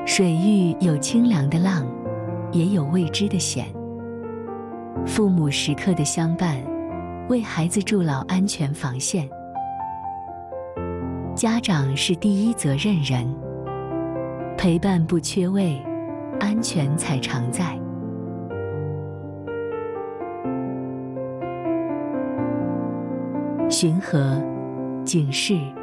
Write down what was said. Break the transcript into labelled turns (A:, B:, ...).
A: 水域有清凉的浪，也有未知的险。父母时刻的相伴，为孩子筑牢安全防线。家长是第一责任人，陪伴不缺位，安全才常在。巡河、警示、